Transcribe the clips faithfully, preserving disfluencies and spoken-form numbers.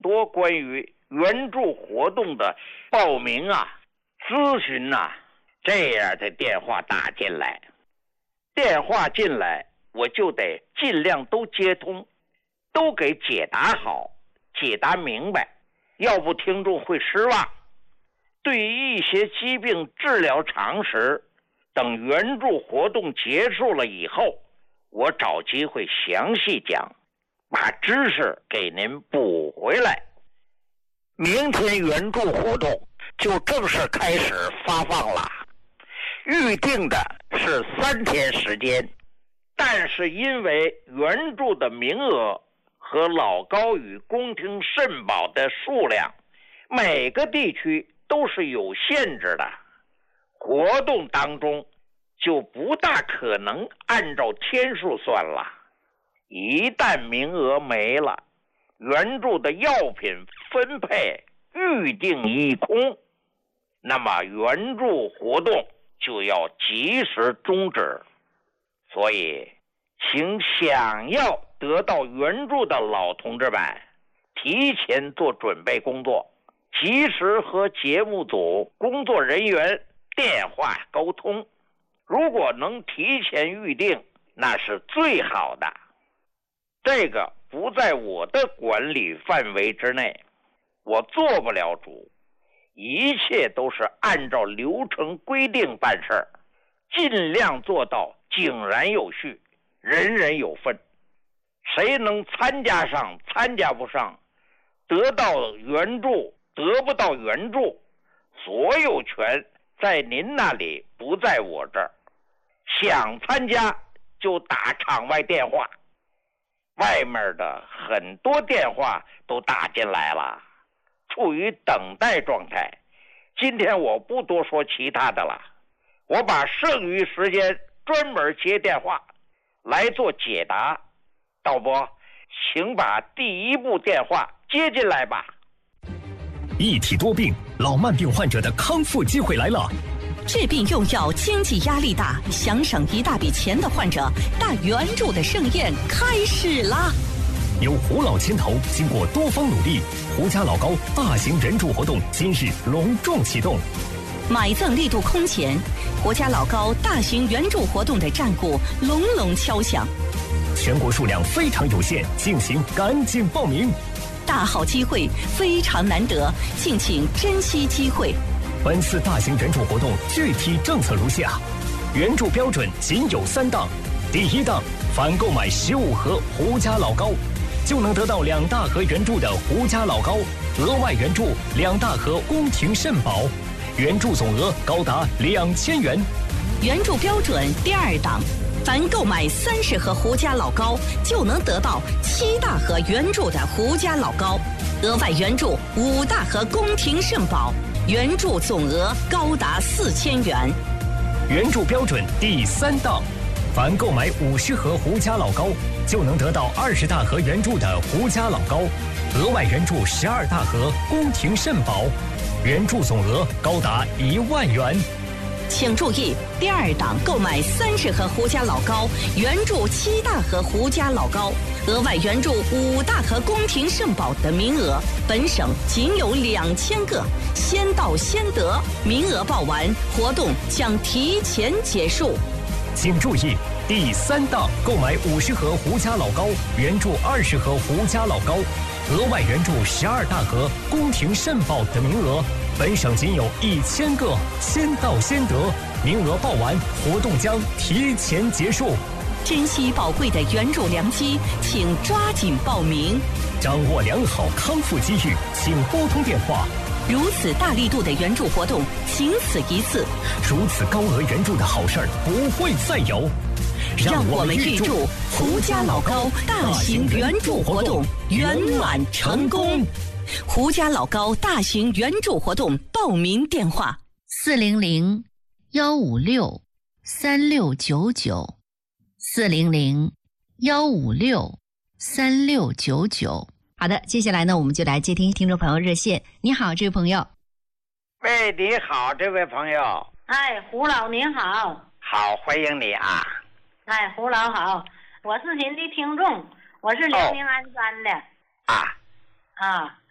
多关于援助活动的报名啊、咨询啊这样的电话打进来。电话进来我就得尽量都接通，都给解答好，解答明白，要不听众会失望。对于一些疾病治疗常识，等援助活动结束了以后，我找机会详细讲，把知识给您补回来。明天援助活动就正式开始发放了，预定的是三天时间，但是因为援助的名额和老高与宫廷肾宝的数量，每个地区都是有限制的，活动当中就不大可能按照天数算了。一旦名额没了，援助的药品分配预定一空，那么援助活动就要及时终止。所以请想要得到援助的老同志们提前做准备工作，及时和节目组工作人员电话沟通，如果能提前预定那是最好的。这个不在我的管理范围之内，我做不了主，一切都是按照流程规定办事儿，尽量做到井然有序，人人有份。谁能参加上参加不上，得到援助得不到援助，所有权在您那里，不在我这儿。想参加就打场外电话，外面的很多电话都打进来了，处于等待状态。今天我不多说其他的了，我把剩余时间专门接电话来做解答。导播，请把第一部电话接进来吧。 一体多病，老慢病患者的康复机会来了。 治病用药，经济压力大，想省一大笔钱的患者，大援助的盛宴开始啦！ 由胡老牵头，经过多方努力，胡家老高大型援助活动今日隆重启动。 买赠力度空前，胡家老高大型援助活动的战鼓隆隆敲响。 全国数量非常有限，敬请赶紧报名。 大好机会非常难得，敬请珍惜机会。 本次大型援助活动具体政策如下：援助标准仅有三档。第一档，凡购买十五盒胡家老高，就能得到两大盒援助的胡家老高，额外援助两大盒宫廷肾宝，援助总额高达两千元。 援助标准第二档，凡购买三十盒胡家老高，就能得到七大盒援助的胡家老高，额外援助五大盒宫廷肾宝，援助总额高达四千元。 援助标准第三档，凡购买五十盒胡家老高，就能得到二十大盒援助的胡家老高，额外援助十二大盒宫廷肾宝，援助总额高达一万元。 请注意，第二档购买三十盒胡家老高，援助七大盒胡家老高，额外援助五大盒宫廷肾宝的名额，本省仅有两千个，先到先得，名额报完，活动将提前结束。 请注意，第三档购买五十盒胡家老高，援助二十盒胡家老高，额外援助十二大盒宫廷肾宝的名额，本省仅有一千个，先到先得，名额报完，活动将提前结束。 珍惜宝贵的援助良机，请抓紧报名。 掌握良好康复机遇，请拨通电话。 如此大力度的援助活动，仅此一次。 如此高额援助的好事儿不会再有。 让我们预祝胡家老高大型援助活动圆满成功。胡家老高大型援助活动报名电话： 四零零幺五六三六九九，四零零幺五六三六九九。好的，接下来呢，我们就来接听听众朋友热线。你好，这位朋友。 喂，你好，这位朋友。 哎，胡老您好。 好，欢迎你啊。 哎，胡老好，我是您的听众，我是辽宁鞍山的。 哦、啊。 啊，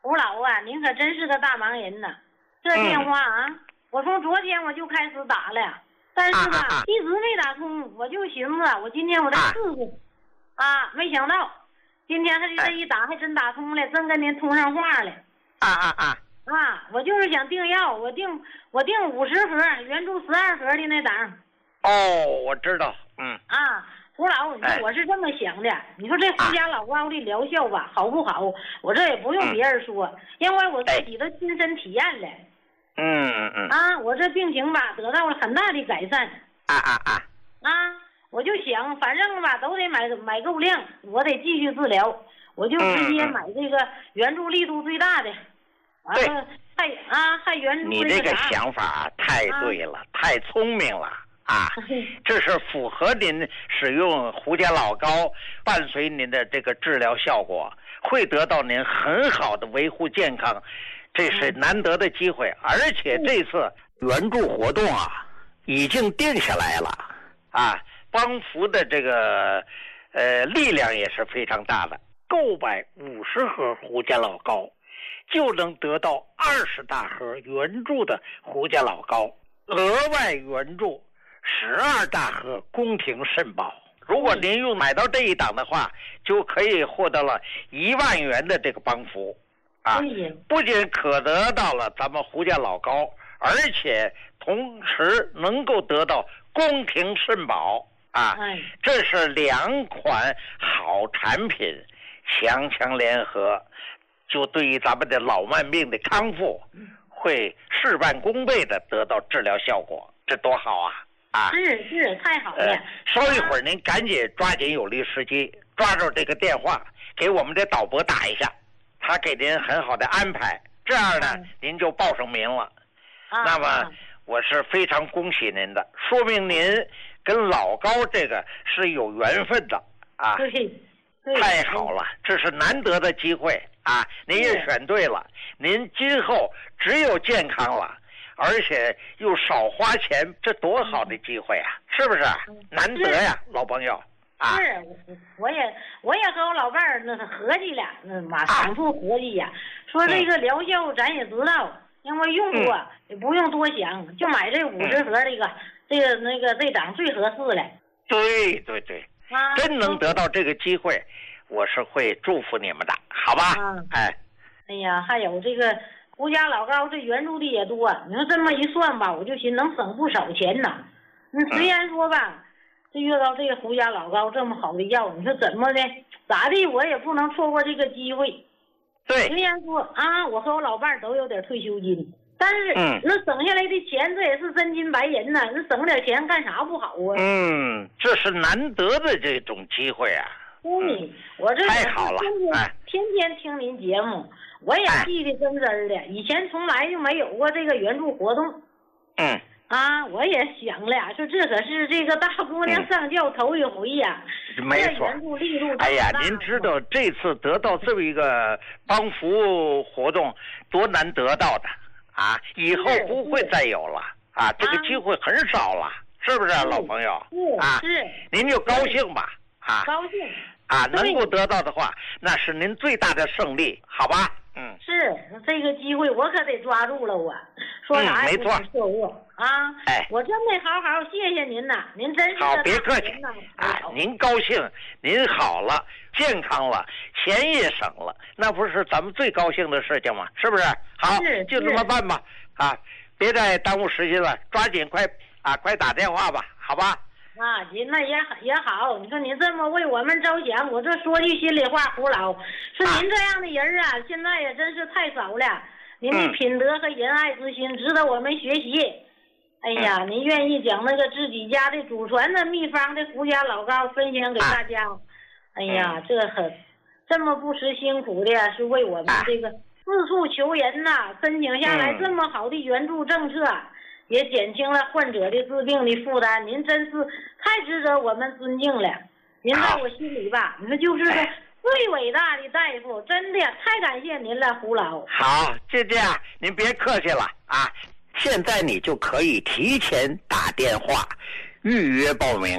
胡老啊，您可真是个大忙人呐！这电话啊，嗯、我从昨天我就开始打了，但是吧，啊啊啊一直没打通。我就寻思，我今天我再试试。啊, 啊，没想到今天还这一打还真打通了，真跟您通上话了。 啊啊啊！ 啊，我就是想订药，我订我订五十盒，原著十二盒的那档。 哦，我知道，嗯。 啊。胡老，你说我是这么想的，哎、你说这胡家老高的疗效吧，好不好？我这也不用别人说，嗯、因为我自己都亲身体验了。 嗯嗯嗯。 啊，我这病情吧得到了很大的改善。 啊啊啊！ 啊，我就想，反正吧都得买买够量，我得继续治疗，我就直接买这个援助力度最大的。完了，还啊还援助你这个想法太对了，啊、太聪明了。啊，这是符合您使用胡家老高，伴随您的这个治疗效果，会得到您很好的维护健康，这是难得的机会。而且这次援助活动啊，已经定下来了，啊，帮扶的这个呃力量也是非常大的。购买五十盒胡家老高，就能得到二十大盒援助的胡家老高，额外援助十二大盒宫廷肾宝。如果您用买到这一档的话，就可以获得了一万元的这个帮扶啊！不仅可得到了咱们胡家老高，而且同时能够得到宫廷肾宝啊！这是两款好产品强强联合，就对于咱们的老慢病的康复会事半功倍的得到治疗效果，这多好啊！啊， 是是，太好了！ 呃、稍一会儿您赶紧抓紧有利时机，抓住这个电话，给我们的导播打一下，他给您很好的安排，这样呢，嗯、您就报上名了。 啊、 那么我是非常恭喜您的，说明您跟老高这个是有缘分的啊！ 对，对太好了，这是难得的机会啊！您也选对了，您今后只有健康了。而且又少花钱，这多好的机会啊！是不是？难得呀，老朋友啊！ 是，我也我也和我老伴儿那合计了，那马上处合计呀，说这个疗效咱也知道，因为用过，也不用多想，就买这五十盒这个，这个那个这档最合适了。 对对对， 啊， 真能得到这个机会，我是会祝福你们的，好吧？哎， 哎呀，还有这个。胡家老高这援助的也多，你说这么一算吧，我就寻能省不少钱呐。那虽然说吧，这遇到这个胡家老高这么好的药，你说怎么的咋地，我也不能错过这个机会。 对， 虽然说啊，我和我老伴儿都有点退休金，但是、 嗯、 那省下来的钱这也是真金白银呐，那省点钱干啥不好啊？ 嗯，这是难得的这种机会啊。 嗯，我这太好了， 天天、 哎、 天天听您节目。我也记得真真的，哎、以前从来就没有过这个援助活动。 嗯。 啊，我也想了，说这可是这个大姑娘上轿头一回呀、 嗯。没错。 援助力度哎呀，您知道这次得到这么一个帮扶活动多难得到的啊！以后不会再有了啊，这个机会很少了，是不是、啊、老朋友？ 是啊， 是。 您就高兴吧，啊。 高兴。 啊，能够得到的话，那是您最大的胜利，好吧？嗯， 是这个机会，我可得抓住了。我说啥也不能错过、嗯、啊！ 哎， 我真得好好谢谢您呐，您真是好，别客气啊！您高兴，您好了，健康了，钱也省了，那不是咱们最高兴的事情吗？是不是？好， 是就这么办吧。啊，别再耽误时间了，抓紧快啊，快打电话吧，好吧？ 啊，您那也也好，你说您这么为我们着想，我这说句心里话，胡老，说您这样的人啊，啊现在也真是太少了。您的品德和仁爱之心值得我们学习。哎呀，您愿意将那个自己家的祖传的秘方的胡家老高分享给大家，啊、哎呀，这很这么不辞辛苦的，是为我们这个四处求人呐、啊，申请下来这么好的援助政策。也减轻了患者的治病的负担，您真是太值得我们尊敬了。您在我心里吧，你说就是个最伟大的大夫，真的太感谢您了，胡老。 好，就这样，您别客气了啊！现在你就可以提前打电话预约报名了。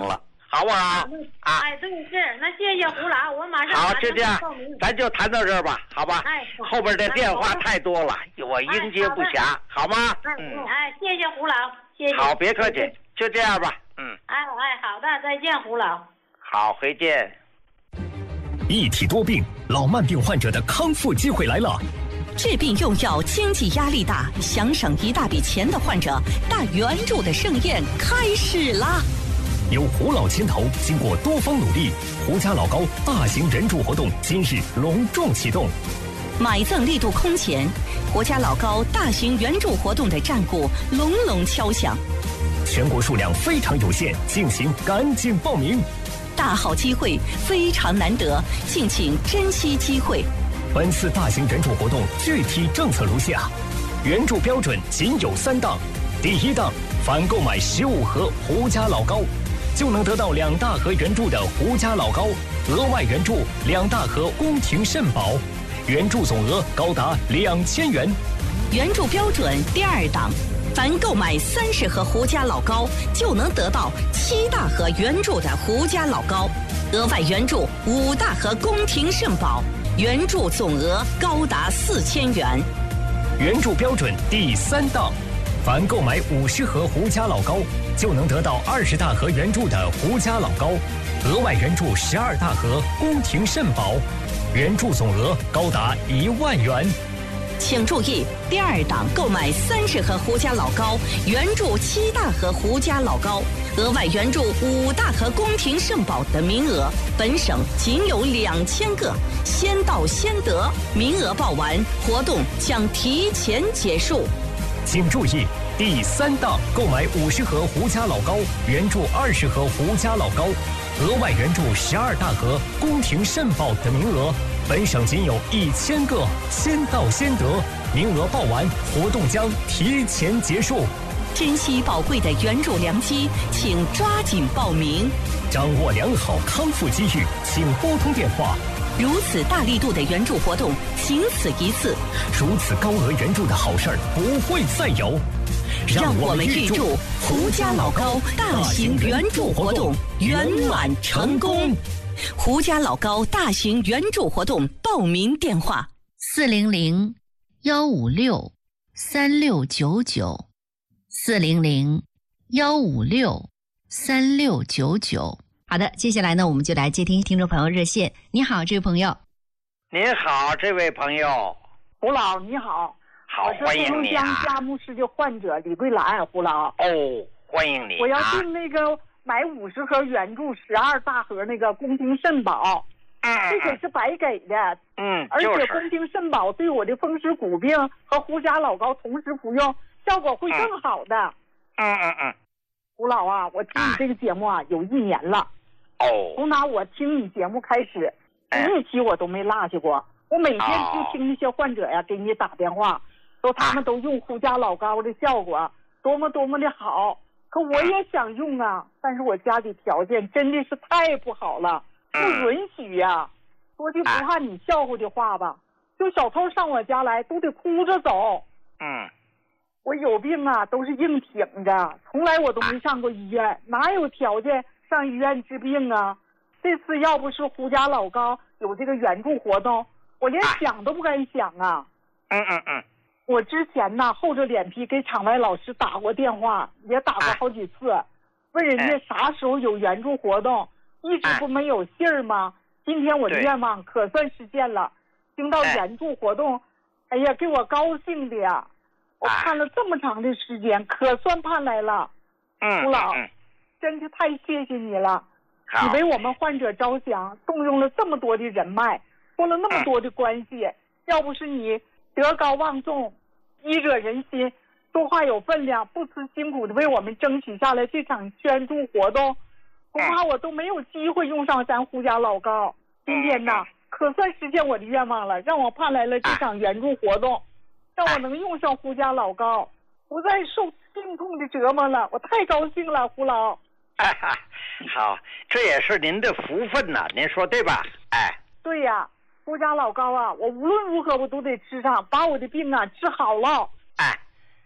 好不好？ 啊，哎，对是，那谢谢胡老，我马上好，就这样，咱就谈到这儿吧，好吧？ 哎， 后边的电话太多了，我应接不暇，好吗？ 嗯，哎，谢谢胡老，谢谢。 好，别客气，就这样吧，嗯。 哎哎，好的，再见，胡老。 好，回见。 一体多病，老慢病患者的康复机会来了。 治病用药经济压力大，想省一大笔钱的患者，大援助的盛宴开始啦！ 由胡老牵头，经过多方努力，胡家老高大型援助活动今日隆重启动。 买赠力度空前，胡家老高大型援助活动的战鼓隆隆敲响。 全国数量非常有限，敬请赶紧报名。 大好机会非常难得，敬请珍惜机会。 本次大型援助活动具体政策如下：援助标准仅有三档。第一档，凡购买十五盒胡家老高，就能得到两大盒援助的胡家老高，额外援助两大盒宫廷肾宝，援助总额高达两千元。 援助标准第二档，凡购买三十盒胡家老高，就能得到七大盒援助的胡家老高，额外援助五大盒宫廷肾宝，援助总额高达四千元。 援助标准第三档，凡购买五十盒胡家老高，就能得到二十大盒援助的胡家老高，额外援助十二大盒宫廷肾宝，援助总额高达一万元。 请注意，第二档购买三十盒胡家老高，援助七大盒胡家老高，额外援助五大盒宫廷肾宝的名额，本省仅有两千个，先到先得，名额报完，活动将提前结束。 请注意，第三档购买五十盒胡家老高，援助二十盒胡家老高，额外援助十二大盒宫廷肾宝的名额，本省仅有一千个，先到先得，名额报完，活动将提前结束。 珍惜宝贵的援助良机，请抓紧报名。 掌握良好康复机遇，请拨通电话。 如此大力度的援助活动，仅此一次。 如此高额援助的好事儿不会再有。 让我们预祝胡家老高大型援助活动圆满成功。胡家老高大型援助活动报名电话： 四零零幺五六三六九九，四零零幺五六三六九九。好的，接下来呢，我们就来接听听众朋友热线。你好，这位朋友。 您好，这位朋友。 胡老，你好。 好，欢迎你啊！ 我是黑龙江佳木市的患者李桂兰，胡老。 哦，欢迎你、啊。 我要订那个买五十盒援助十二大盒那个宫廷肾宝， 嗯， 这个是白给的， 嗯， 而且宫廷肾宝对我的风湿骨病和胡家老高同时服用，效果会更好的。 嗯嗯嗯。 胡老啊，我听你这个节目啊有一年了。 哦。 从哪我听你节目开始，一期我都没落下过。我每天就听那些患者呀给你打电话。说他们都用胡家老高的效果多么多么的好，可我也想用啊，但是我家里条件真的是太不好了，不允许呀、啊。说句不怕你笑话的话吧，就小偷上我家来都得哭着走。 嗯， 我有病啊都是硬挺着，从来我都没上过医院，哪有条件上医院治病啊？这次要不是胡家老高有这个援助活动，我连想都不敢想啊。 嗯嗯嗯。 我之前呢厚着脸皮给场外老师打过电话，也打过好几次，问人家啥时候有援助活动，一直不没有信儿吗？今天我的愿望可算实现了，听到援助活动，哎呀，给我高兴的呀！我盼了这么长的时间，可算盼来了。 嗯， 胡老，真是太谢谢你了，你为我们患者着想，动用了这么多的人脉，托了那么多的关系，要不是你德高望重，医者仁心，说话有分量，不辞辛苦的为我们争取下来这场捐助活动，恐怕我都没有机会用上咱胡家老高。今天呢，可算实现我的愿望了，让我盼来了这场援助活动，让我能用上胡家老高，不再受病痛的折磨了，我太高兴了，胡老。 哈哈，好，这也是您的福分呐、啊，您说对吧？哎， 对呀。胡家老高啊，我无论如何我都得吃上，把我的病啊治好了。 哎，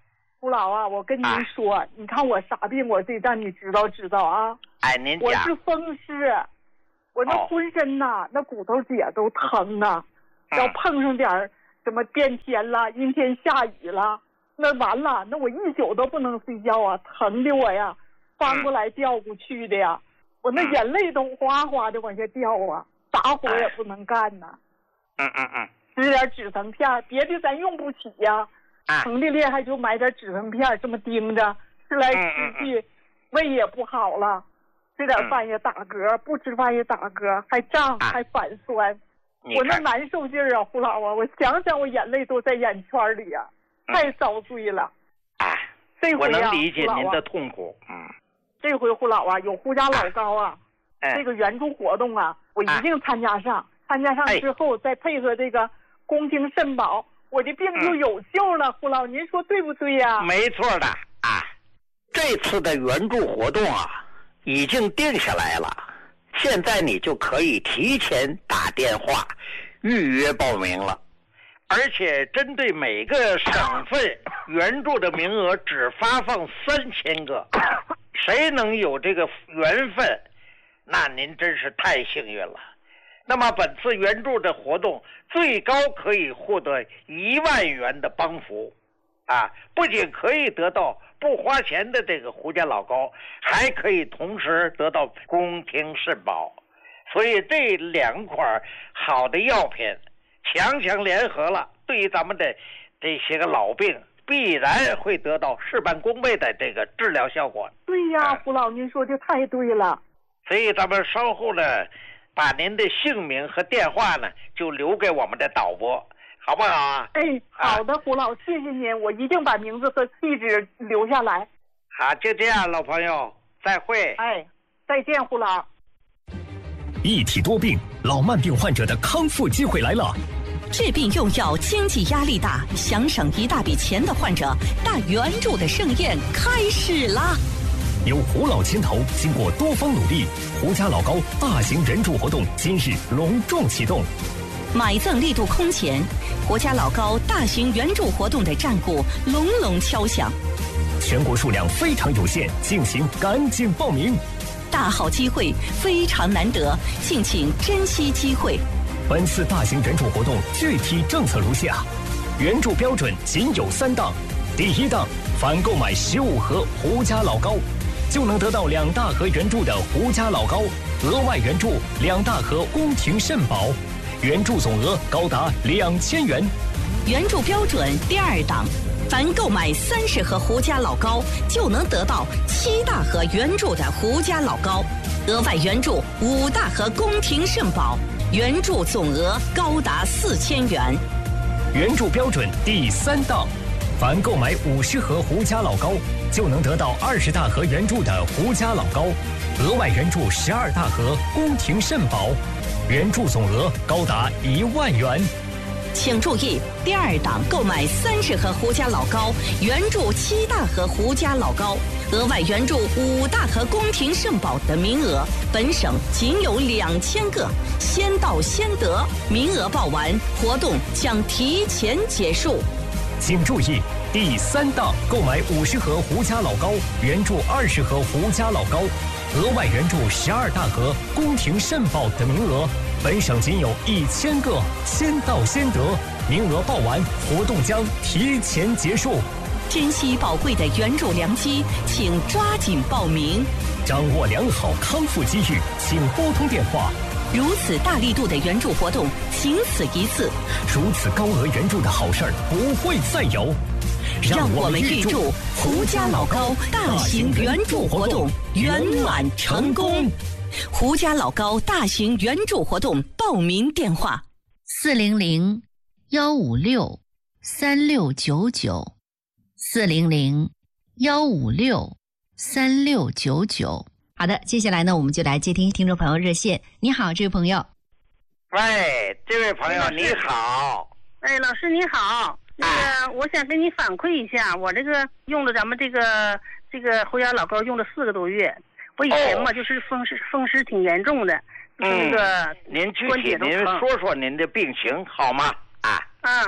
父老啊，我跟您说，啊、你看我啥病，我得让你知道知道啊。 哎，您讲。 我是风湿，我那浑身呐、哦，那骨头节都疼啊，嗯、要碰上点什么变天了、阴天下雨了，那完了，那我一宿都不能睡觉啊，疼的我呀，翻过来调过去的呀，我那眼泪都哗哗的往下掉啊，啥活也不能干呐。 嗯嗯嗯。 吃点止疼片，别的咱用不起呀。疼的厉害就买点止疼片，这么盯着，吃来吃去，胃也不好了，吃点饭也打嗝，不吃饭也打嗝，还胀还反酸，我那难受劲儿啊，胡老啊，我想想我眼泪都在眼圈里呀、啊，太遭罪了。 哎， 这回我能理解您的痛苦。嗯， 这回胡老啊，有胡家老高啊，这个援助活动啊，我一定参加上，参加上之后再配合这个宫廷肾宝。我的病就有救了，胡、嗯、老，您说对不对呀、啊？ 没错的啊，这次的援助活动啊，已经定下来了，现在你就可以提前打电话预约报名了，而且针对每个省份援助的名额只发放三千个，谁能有这个缘分，那您真是太幸运了。那么本次援助的活动最高可以获得一万元的帮扶，啊，不仅可以得到不花钱的这个胡家老高，还可以同时得到宫廷肾宝，所以这两款好的药品强强联合了，对于咱们的这些个老病必然会得到事半功倍的这个治疗效果。 对呀，胡、啊、老您说的太对了。 所以咱们稍后呢，把您的姓名和电话呢，就留给我们的导播，好不好啊？ 哎，好的，胡老，谢谢您，我一定把名字和地址留下来。 好，就这样，老朋友，再会。 哎，再见，胡老。 一体多病，老慢病患者的康复机会来了。 治病用药经济压力大，想省一大笔钱的患者，大援助的盛宴开始啦！ 由胡老牵头，经过多方努力，胡家老高大型援助活动今日隆重启动。 买赠力度空前，胡家老高大型援助活动的战鼓隆隆敲响。 全国数量非常有限，敬请赶紧报名。 大好机会非常难得，敬请珍惜机会。 本次大型援助活动具体政策如下：援助标准仅有三档，第一档，凡购买十五盒胡家老高，就能得到两大盒援助的胡家老高，额外援助两大盒宫廷肾宝，援助总额高达两千元。 援助标准第二档，凡购买三十盒胡家老高，就能得到七大盒援助的胡家老高，额外援助五大盒宫廷肾宝，援助总额高达四千元。 援助标准第三档，凡购买五十盒胡家老高，就能得到二十大盒援助的胡家老高，额外援助十二大盒宫廷肾宝，援助总额高达一万元。 请注意，第二档购买三十盒胡家老高，援助七大盒胡家老高，额外援助五大盒宫廷肾宝的名额，本省仅有两千个，先到先得，名额报完，活动将提前结束。 请注意，第三档购买五十盒胡家老高，援助二十盒胡家老高，额外援助十二大盒宫廷肾宝的名额，本省仅有一千个，先到先得，名额报完，活动将提前结束。 珍惜宝贵的援助良机，请抓紧报名。 掌握良好康复机遇，请拨通电话。 如此大力度的援助活动，仅此一次。 如此高额援助的好事儿不会再有。 让我们预祝胡家老高大型援助活动圆满成功。胡家老高大型援助活动报名电话： 四零零幺五六三六九九，四零零幺五六三六九九。好的，接下来呢，我们就来接听听众朋友热线。你好，这位朋友。 喂，这位朋友你好。 哎，老师你好。那个，我想跟你反馈一下，我这个用了咱们这个这个胡家老高用了四个多月。我以前嘛、哦、就是风湿风湿挺严重的，就是那个您具体您说说您的病情好吗？啊啊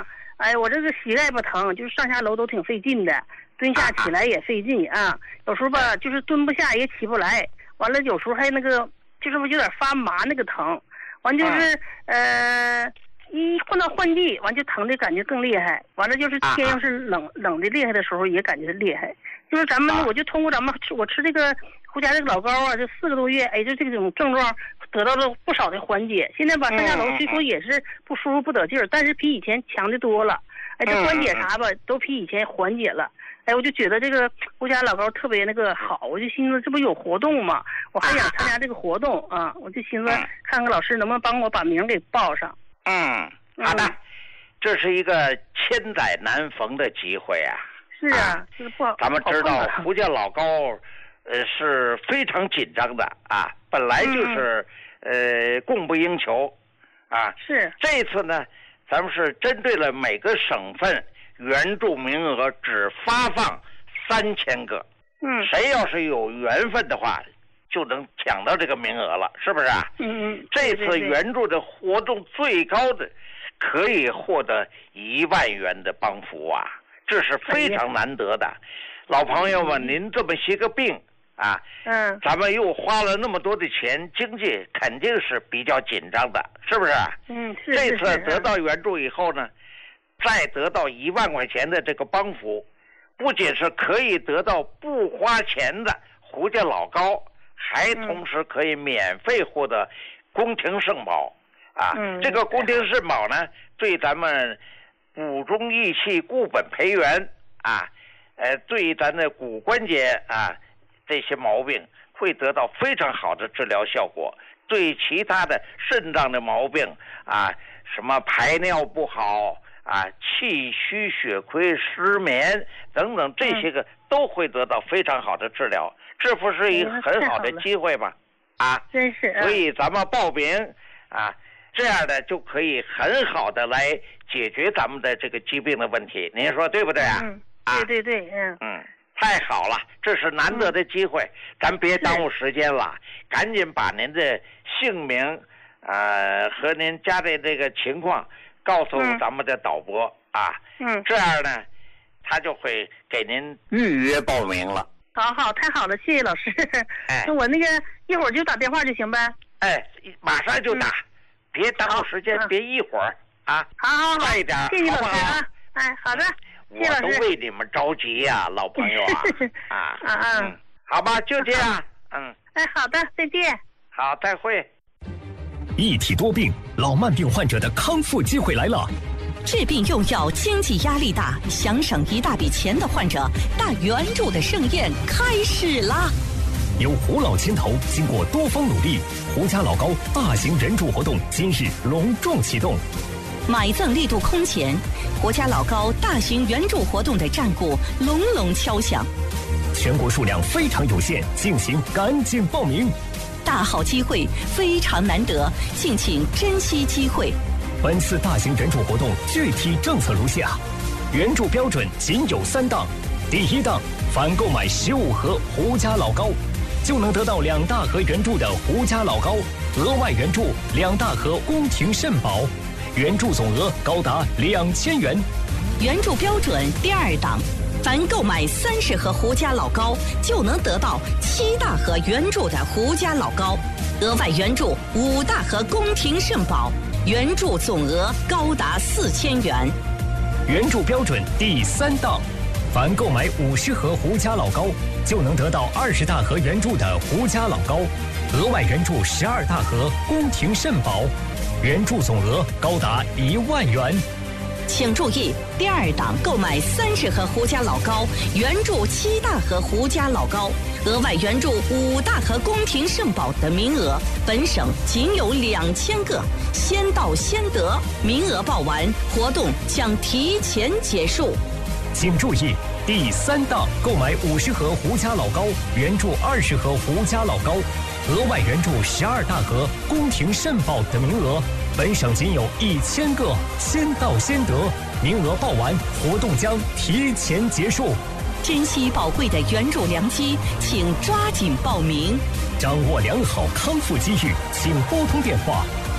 哎，我这个膝盖吧疼，就是上下楼都挺费劲的，蹲下起来也费劲啊。有时候吧，就是蹲不下也起不来，完了有时候还那个就是有点发麻那个疼，完就是、嗯、呃一换到换季，完就疼的感觉更厉害。完了就是天要是冷、啊、冷的厉害的时候也感觉厉害。就是咱们、啊、我就通过咱们我吃这个胡家这个老膏啊，这四个多月，哎，就这种症状得到了不少的缓解。现在吧上下楼虽说也是不舒服不得劲儿，但是比以前强的多了。哎，这关节啥吧都比以前缓解了。哎，我就觉得这个胡家老膏特别那个好，我就寻思这不有活动吗？我还想参加这个活动啊，我就寻思看看老师能不能帮我把名给报上。 嗯，好的，嗯、这是一个千载难逢的机会啊。 是啊，这、啊、不好。 咱们知道胡家老膏，呃，是非常紧张的啊，本来就是、嗯、呃供不应求，啊。 是。 这次呢，咱们是针对了每个省份援助名额只发放三千个。 嗯。 谁要是有缘分的话，就能抢到这个名额了，是不是啊？ 嗯嗯。 这次援助的活动最高的，可以获得一万元的帮扶啊。这是非常难得的，老朋友们，您这么些个病啊， 嗯， 咱们又花了那么多的钱，经济肯定是比较紧张的，是不是？ 嗯，是。 这次得到援助以后呢，再得到一万块钱的这个帮扶，不仅是可以得到不花钱的胡家老膏，还同时可以免费获得宫廷圣宝啊。 嗯， 这个宫廷圣宝呢，对咱们补中益气、固本培元啊，呃，对咱的骨关节啊这些毛病会得到非常好的治疗效果。对其他的肾脏的毛病啊，什么排尿不好啊、气虚、血亏、失眠等等，这些个都会得到非常好的治疗。这不是一个很好的机会吗？啊， 真是。 所以咱们报名啊。这样的就可以很好的来解决咱们的这个疾病的问题，您说对不对啊？ 嗯，对对对，嗯嗯，太好了，这是难得的机会，嗯、咱别耽误时间了，赶紧把您的姓名，呃和您家的这个情况告诉咱们的导播、 嗯、 啊， 嗯， 这样呢，他就会给您预约报名了。 好好，太好了，谢谢老师。哎，那我那个一会儿就打电话就行呗。 哎，马上就打。嗯，别耽误时间，别一会儿啊！ 好好好， 快一点， 谢谢老师啊！哎，好的，谢谢老师。 我都为你们着急呀、啊，老朋友啊！啊啊啊、 嗯！好吧，就这样。嗯。 哎，好的，再见。 好，再会。 一体多病，老慢病患者的康复机会来了。 治病用药，经济压力大，想省一大笔钱的患者，大援助的盛宴开始啦！ 由胡老牵头，经过多方努力，胡家老膏大型援助活动今日隆重启动。 买赠力度空前，胡家老膏大型援助活动的战鼓隆隆敲响。 全国数量非常有限，敬请赶紧报名。 大好机会，非常难得，敬请珍惜机会。 本次大型援助活动具体政策如下：援助标准仅有三档，第一档，凡购买十五盒胡家老膏，就能得到两大盒援助的胡家老膏，额外援助两大盒宫廷肾宝，援助总额高达两千元。 援助标准第二档，凡购买三十盒胡家老膏，就能得到七大盒援助的胡家老膏，额外援助五大盒宫廷肾宝，援助总额高达四千元。 援助标准第三档，凡购买五十盒胡家老膏，就能得到二十大盒援助的胡家老膏，额外援助十二大盒宫廷肾宝，援助总额高达一万元。 请注意，第二档购买三十盒胡家老膏，援助七大盒胡家老膏，额外援助五大盒宫廷肾宝的名额，本省仅有两千个，先到先得，名额报完，活动将提前结束。 请注意，第三档购买五十盒胡家老膏，援助二十盒胡家老膏，额外援助十二大盒宫廷肾宝的名额，本省仅有一千个，先到先得，名额报完，活动将提前结束。 珍惜宝贵的援助良机，请抓紧报名。 掌握良好康复机遇，请拨通电话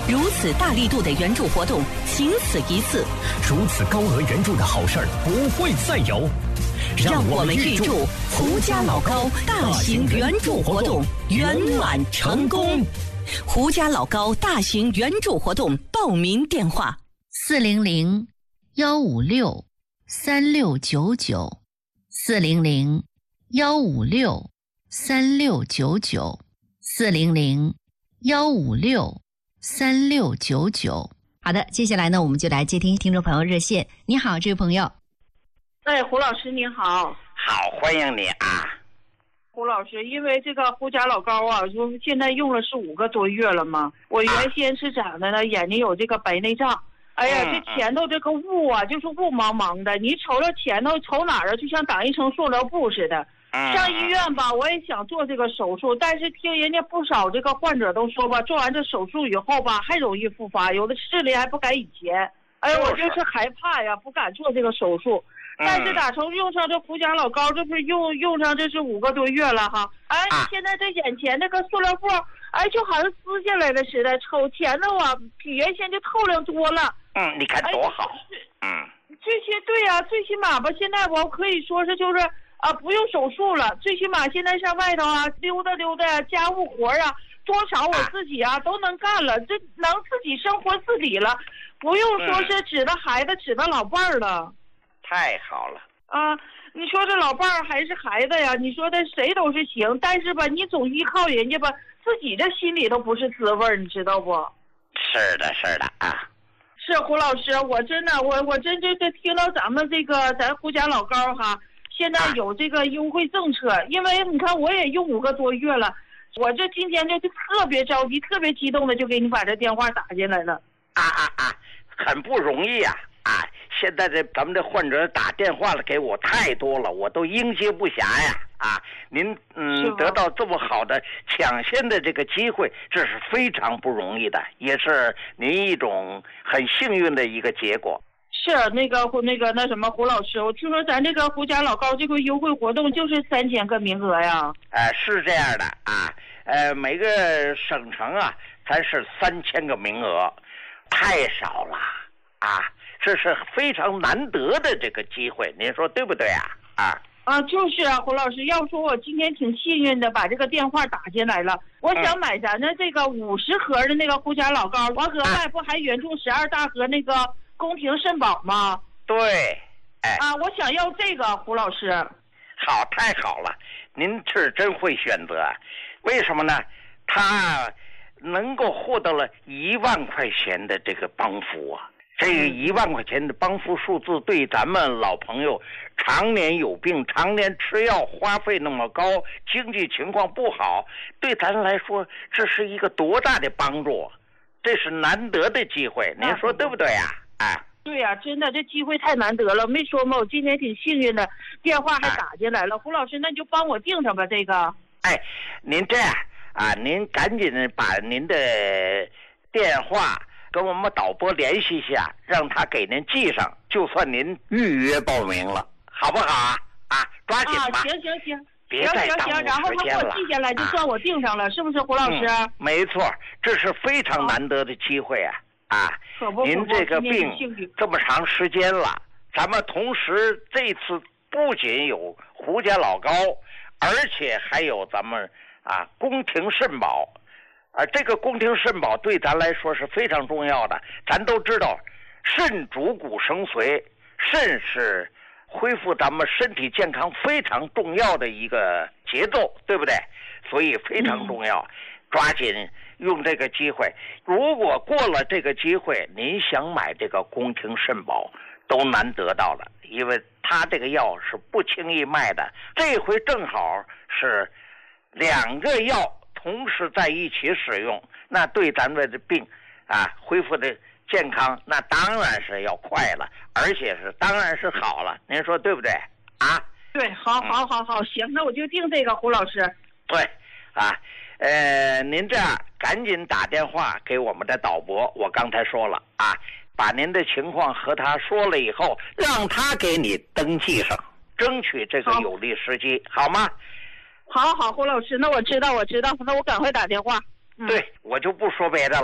如此大力度的援助活动，仅此一次。 如此高额援助的好事儿不会再有。 让我们预祝胡家老高大型援助活动圆满成功。胡家老高大型援助活动报名电话： 四零零幺五六三六九九，四零零幺五六三六九九，四零零幺五六三六九九。好的，接下来呢，我们就来接听听众朋友热线。你好，这位朋友。 哎，胡老师您好。 好，欢迎你啊。 胡老师，因为这个胡家老高啊，说现在用了是五个多月了嘛。我原先是咋的呢？眼睛有这个白内障。哎呀，这前头这个雾啊，就是雾茫茫的，你瞅着前头瞅哪儿啊，就像挡一层塑料布似的。上医院吧，我也想做这个手术，但是听人家不少这个患者都说吧，做完这手术以后吧，还容易复发，有的视力还不改以前。哎呀，我就是害怕呀，不敢做这个手术。但是打从用上这胡家老高，这不是用用上这是五个多月了哈。哎，现在这眼前这个塑料布，哎，就好像撕下来的似的，瞅前头啊，比原先就透亮多了。 嗯，你看多好。 哎、嗯，这些对呀、啊，最起码吧，现在我可以说是就是啊，不用手术了，最起码现在上外头啊溜达溜达，家务活啊，多少我自己啊都能干了，这能自己生活自理了，不用说是指着孩子、指着老伴儿了。 太好了啊！你说这老伴儿还是孩子呀？你说这谁都是行，但是吧，你总依靠人家吧，自己这心里头不是滋味儿，你知道不？ 是的，是的啊。 是胡老师，我真的，我我真就是听到咱们这个咱胡家老高哈，现在有这个优惠政策，啊、因为你看我也用五个多月了，我这今天就就特别着急，特别激动的就给你把这电话打进来了。 啊啊啊！很不容易呀、啊！啊，现在这咱们这患者打电话了给我太多了，我都应接不暇呀！啊，您嗯得到这么好的抢先的这个机会，这是非常不容易的，也是您一种很幸运的一个结果。 是那个那个那什么胡老师，我听说咱这个胡家老高这个优惠活动就是三千个名额呀。 呃，是这样的啊，呃，每个省城啊才是三千个名额，太少了啊。这是非常难得的这个机会，您说对不对啊？啊啊，就是啊，胡老师，要说我今天挺幸运的，把这个电话打进来了。我想买咱的这个五十盒的那个胡家老高，完额外不还援助十二大盒那个宫廷肾宝吗？ 对，哎啊，我想要这个，胡老师。 好，太好了，您是真会选择，为什么呢？他能够获得了一万块钱的这个帮扶啊。这个一万块钱的帮扶数字，对咱们老朋友常年有病、常年吃药花费那么高、经济情况不好，对咱来说这是一个多大的帮助，这是难得的机会，您说对不对呀？哎， 对呀、啊，真的这机会太难得了，没说嘛，我今天挺幸运的，电话还打进来了。哎、胡老师，那你就帮我订上吧，这个。 哎，您这样啊，您赶紧把您的电话跟我们导播联系一下，让他给您寄上，就算您预约报名了，好不好啊？啊，抓紧吧。 啊，行行行， 别再耽误时间了。 然后他给我寄下来，就算我订上了，啊、是不是胡老师、 嗯？没错，这是非常难得的机会啊！啊，您这个病这么长时间了，咱们同时这次不仅有胡家老高，而且还有咱们啊宫廷肾宝。而这个宫廷肾宝对咱来说是非常重要的，咱都知道，肾主骨生髓，肾是恢复咱们身体健康非常重要的一个节奏，对不对？所以非常重要，抓紧用这个机会。如果过了这个机会，您想买这个宫廷肾宝都难得到了，因为它这个药是不轻易卖的。这回正好是两个药同时在一起使用，那对咱们的病啊恢复的健康，那当然是要快了，而且是当然是好了，您说对不对啊？ 对，好，好，好，好，行，那我就定这个，胡老师。 对，啊，呃，您这样赶紧打电话给我们的导播，我刚才说了啊，把您的情况和他说了以后，让他给你登记上，争取这个有利时机，好吗？ 好好，胡老师，那我知道，我知道，那我赶快打电话。 嗯、对，我就不说别的了，快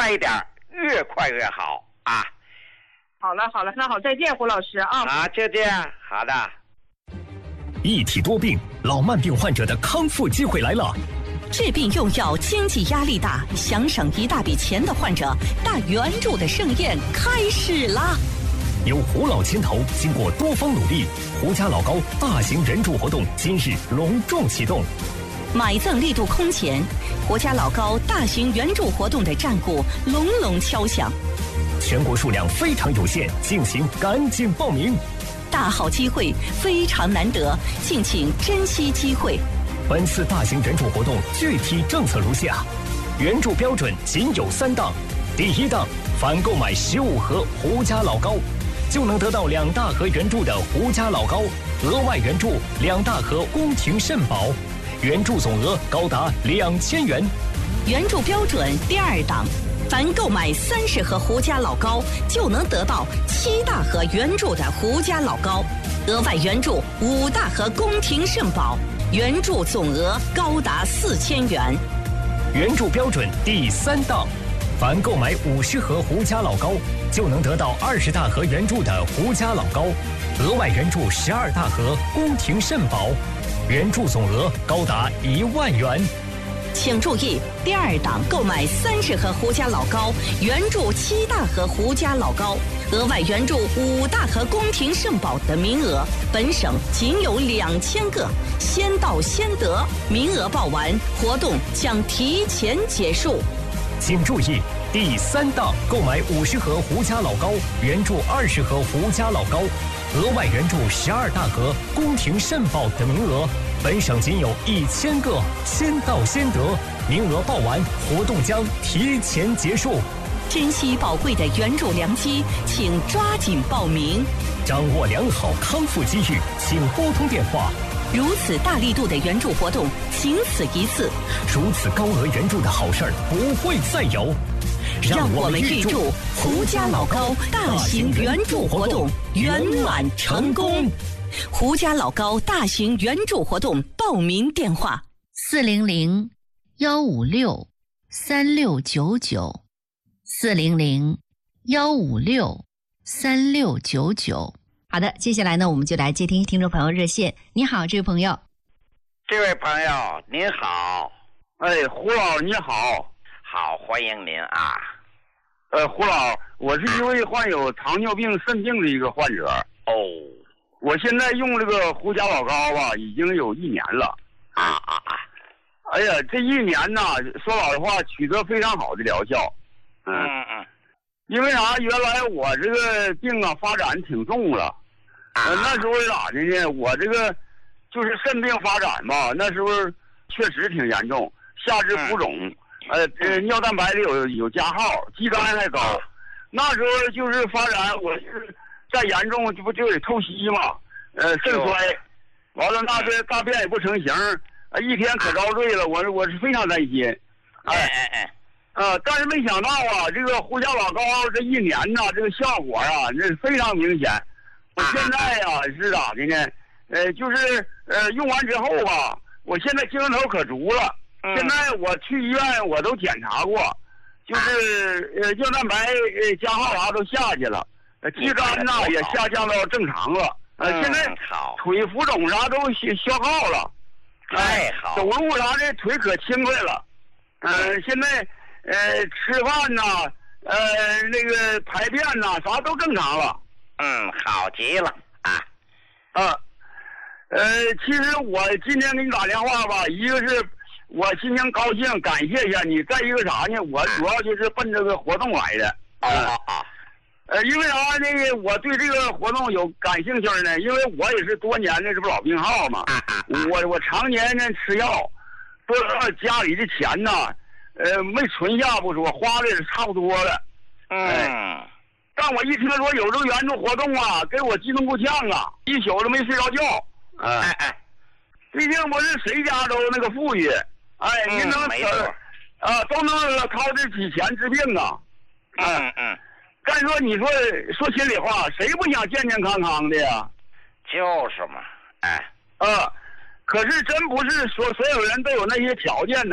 快点，越快越好啊！ 好了好了，那好，再见，胡老师啊！ 啊，就这样，好的。 一体多病，老慢病患者的康复机会来了。 治病用药，经济压力大，想省一大笔钱的患者，大援助的盛宴开始啦！ 由胡老牵头，经过多方努力，胡家老高大型援助活动今日隆重启动。 买赠力度空前，胡家老高大型援助活动的战鼓隆隆敲响。 全国数量非常有限，敬请赶紧报名。 大好机会非常难得，敬请珍惜机会。 本次大型援助活动具体政策如下：援助标准仅有三档。第一档，凡购买十五盒胡家老高，就能得到两大盒援助的胡家老高，额外援助两大盒宫廷肾宝，援助总额高达两千元。 援助标准第二档，凡购买三十盒胡家老高，就能得到七大盒援助的胡家老高，额外援助五大盒宫廷肾宝，援助总额高达四千元。 援助标准第三档，凡购买五十盒胡家老高，就能得到二十大盒援助的胡家老高，额外援助十二大盒宫廷肾宝，援助总额高达一万元。 请注意，第二档购买三十盒胡家老高，援助七大盒胡家老高，额外援助五大盒宫廷肾宝的名额，本省仅有两千个，先到先得，名额报完，活动将提前结束。 请注意，第三档购买五十盒胡家老高，援助二十盒胡家老高，额外援助十二大盒宫廷肾宝的名额，本省仅有一千个，先到先得，名额报完，活动将提前结束。 珍惜宝贵的援助良机，请抓紧报名。 掌握良好康复机遇，请拨通电话。 如此大力度的援助活动，仅此一次。 如此高额援助的好事儿不会再有。 让我们预祝胡家老高大型援助活动圆满成功。胡家老高大型援助活动报名电话： 四零零幺五六三六九九，四零零幺五六三六九九。好的，接下来呢，我们就来接听听众朋友热线。你好，这位朋友。 这位朋友您好。 哎，胡老你好。 好，欢迎您啊。 呃，胡老，我是一位患有糖尿病肾病的一个患者。 哦。 我现在用这个胡家老高啊，已经有一年了。 啊啊啊！ 哎呀，这一年呐，说老实话，取得非常好的疗效。 嗯嗯嗯。 因为啥？原来我这个病啊发展挺重了。呃，那时候咋的呢？我这个就是肾病发展吧，那时候确实挺严重，下肢浮肿，呃呃，尿蛋白里有有加号，肌酐还高。那时候就是发展，我是再严重就不就得透析嘛，呃，肾衰，完了那这大便也不成形，呃，一天可遭罪了，我我是非常担心。 哎哎哎。 呃，但是没想到啊，这个胡家老高这一年呐，这个效果啊，那非常明显。我现在呀、啊、是咋的呢？呃，就是呃用完之后吧，我现在精神头可足了。 嗯、 现在我去医院我都检查过，就是呃尿蛋白呃加号啥都下去了，呃肌酐呐也下降到正常了。呃， 嗯、 现在腿浮肿啥都消消耗了， 太好， 走路啥的腿可轻快了。呃，现在呃吃饭呐，呃那个排便呐啥都正常了。 嗯，好极了啊！ 啊，呃，其实我今天给你打电话吧，一个是我心情高兴，感谢一下你；再一个啥呢？我主要就是奔这个活动来的。 啊啊啊！ 呃，因为啥那个我对这个活动有感兴趣呢？因为我也是多年的这不老病号嘛， 啊啊啊我我常年呢吃药，多家里的钱呐，呃，没存下不说，花的也是差不多了。 嗯。 哎，但我一听说有这个援助活动啊，给我激动够呛啊，一宿都没睡着觉。 嗯、哎哎， 毕竟不是谁家都那个富裕，哎， 嗯、 您能没错啊，都能掏得起钱治病啊。 嗯嗯。 再说你说说心里话，谁不想健健康康的呀？ 就是嘛，哎。 啊，可是真不是说所有人都有那些条件呢。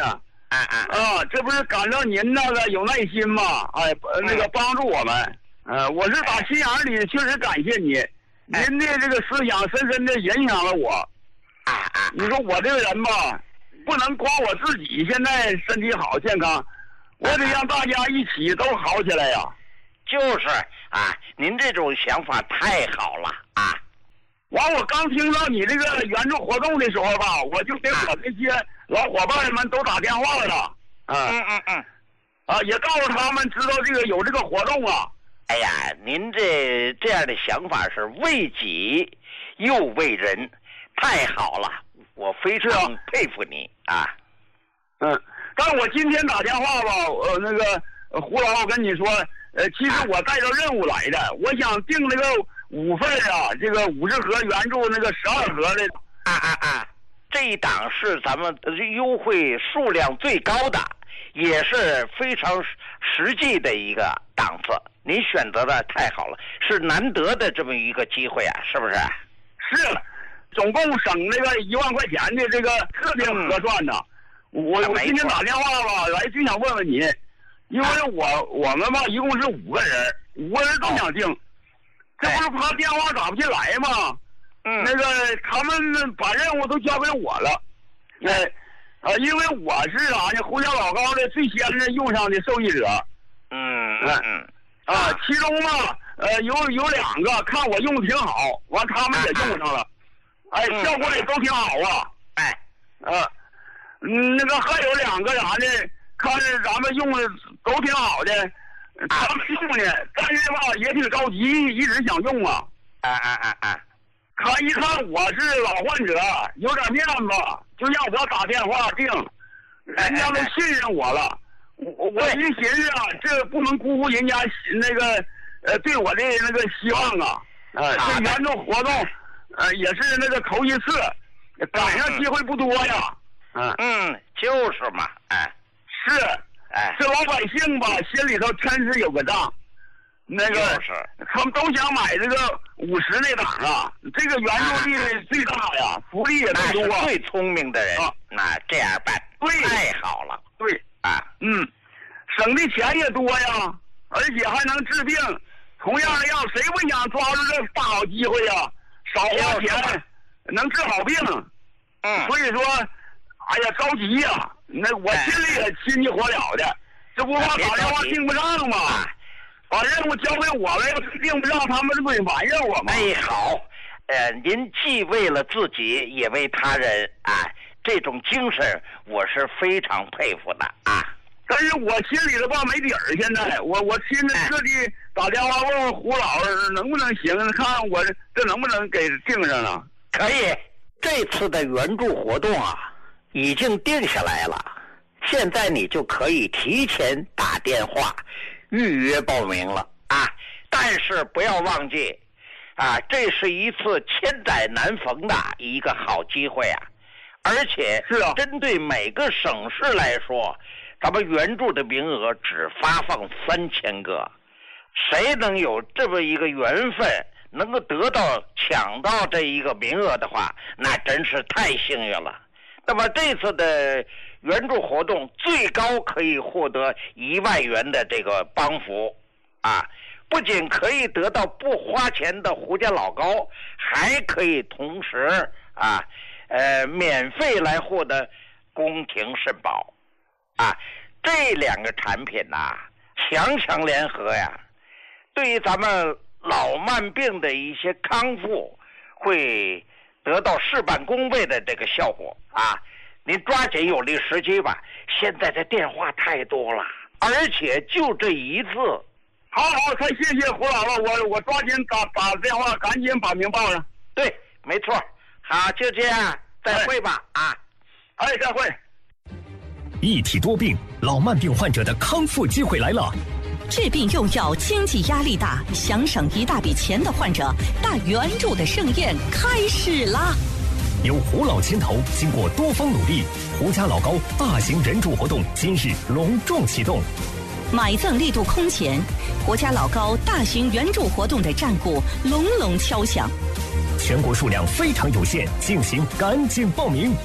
啊啊啊，这不是感到您那个有耐心吗？哎，那个帮助我们，呃，我是打心眼里确实感谢你，您的这个思想深深的影响了我。 啊啊， 你说我这个人吧，不能光我自己现在身体好健康，我得让大家一起都好起来呀。 就是啊，您这种想法太好了啊！ 完，我刚听到你这个援助活动的时候吧，我就给我这些老伙伴们都打电话了， 嗯嗯嗯， 啊，也告诉他们知道这个有这个活动啊。 哎呀，您这这样的想法是为己又为人，太好了，我非常佩服你啊。 嗯，但我今天打电话吧，呃，那个胡老跟你说，呃，其实我带着任务来的，我想订那个五份啊，这个五十盒援助那个十二盒的。 啊啊啊！这一档是咱们优惠数量最高的，也是非常实际的一个档次。您选择的太好了，是难得的这么一个机会啊，是不是？ 是，总共省那个一万块钱的这个特别合算呢。嗯、我我今天打电话吧，来就想问问你，因为我我们吧一共是五个人，五个人都想订，这不是怕电话打不进来吗？ 嗯， 那个他们把任务都交给我了，哎，呃，因为我是啥呢？胡椒老高的最先的用上的受益者。 嗯嗯嗯。 啊，其中嘛，呃，有有两个看我用的挺好，完他们也用上了，哎，效果也都挺好啊。 哎， 啊，嗯，那个还有两个啥呢？看着咱们用的都挺好的，他们用的，但是吧也挺着急，一直想用啊。 啊啊啊啊！ 他一看我是老患者，有点面子，就让我打电话订，人家都信任我了。我我一寻思啊，这不能辜负人家那个呃对我的那个希望啊！呃，这援助活动，呃也是那个头一次，赶上机会不多呀。 嗯嗯，就是嘛，哎， 是， 哎， 这老百姓吧心里头真是有个账。那个，他们都想买这个五十那档啊，这个援助力最大呀，福利也最多。 最聪明的人， 啊、 那这样办， 对， 太好了， 对啊， 嗯，省的钱也多呀，而且还能治病。同样的样，谁不想抓住这大好机会呀？少花钱，能治好病。 嗯， 所以说，哎呀，着急呀，那我心里也心急火燎的，这不怕打电话订不上吗？把任务交给我了，要是订不上，他们这不得埋怨我吗？ 哎，好，呃，您既为了自己，也为他人，啊，这种精神我是非常佩服的啊。 但是我心里头吧没底儿，现在我我现在特地打电话问问胡老师能不能行，看看我这能不能给订上了。 可以，这次的援助活动啊，已经定下来了，现在你就可以提前打电话预约报名了啊！但是不要忘记，啊，这是一次千载难逢的一个好机会啊！而且是啊， 针对每个省市来说，咱们援助的名额只发放三千个，谁能有这么一个缘分，能够得到抢到这一个名额的话，那真是太幸运了。那么这次的援助活动最高可以获得一万元的这个帮扶，啊，不仅可以得到不花钱的胡家老高，还可以同时啊，呃，免费来获得宫廷肾宝，啊，这两个产品呐、啊，强强联合呀，对于咱们老慢病的一些康复会得到事半功倍的这个效果啊！您抓紧有利时机吧，现在的电话太多了，而且就这一次。 好好，太谢谢胡老了，我我抓紧打打电话，赶紧把名报上。 对，没错。好，就这样，再会吧、哎、啊！ 哎，再会。 一体多病，老慢病患者的康复机会来了。 治病用药经济压力大，想省一大笔钱的患者，大援助的盛宴开始啦！ 由胡老牵头，经过多方努力，胡家老高大型援助活动今日隆重启动。 买赠力度空前，胡家老高大型援助活动的战鼓隆隆敲响。 全国数量非常有限，敬请赶紧报名。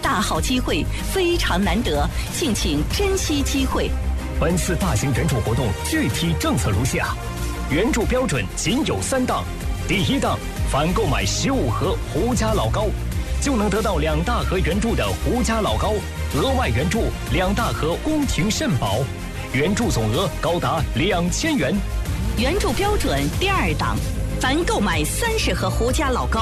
大好机会非常难得，敬请珍惜机会。 本次大型援助活动具体政策如下：援助标准仅有三档，第一档反购买十五盒胡家老高，就能得到两大盒援助的胡家老高，额外援助两大盒宫廷肾宝，援助总额高达两千元。 援助标准第二档，凡购买三十盒胡家老高。